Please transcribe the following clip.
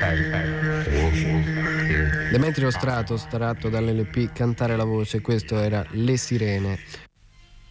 Demetrio Stratos, tratto dall'LP Cantare la voce, questo era Le Sirene.